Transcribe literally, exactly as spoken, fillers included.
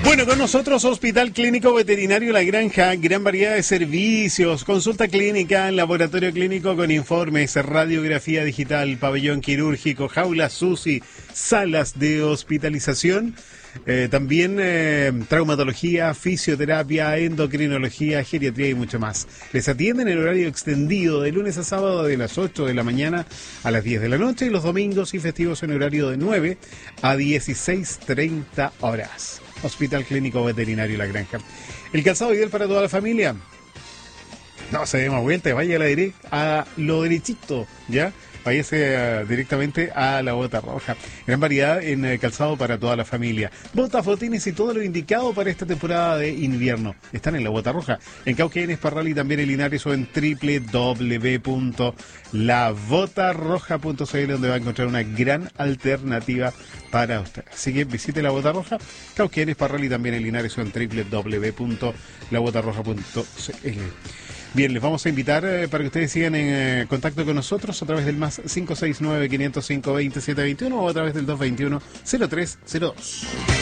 Bueno, con nosotros Hospital Clínico Veterinario La Granja, gran variedad de servicios, consulta clínica, laboratorio clínico con informes, radiografía digital, pabellón quirúrgico, jaulas U C I, salas de hospitalización, eh, también eh, traumatología, fisioterapia, endocrinología, geriatría y mucho más. Les atienden en horario extendido de lunes a sábado de las ocho de la mañana a las diez de la noche y los domingos y festivos en horario de nueve a dieciséis treinta horas. Hospital Clínico Veterinario La Granja. El calzado ideal para toda la familia. No se dé más vuelta, vaya a, la direct, a lo derechito, ¿ya? Váyase uh, directamente a la Bota Roja. Gran variedad en uh, calzado para toda la familia. Botas, botines y todo lo indicado para esta temporada de invierno. Están en la Bota Roja, en Cauquenes, Parral y también en Linares o en doble u doble u doble u punto la bota roja punto c l, donde va a encontrar una gran alternativa para usted. Así que visite la Bota Roja, Cauquenes, Parral y también en Linares o en doble u doble u doble u punto la bota roja punto c l. Bien, les vamos a invitar eh, para que ustedes sigan en eh, contacto con nosotros a través del más cinco seis nueve, quinientos cinco, veintisiete veintiuno o a través del dos veintiuno, cero tres cero dos.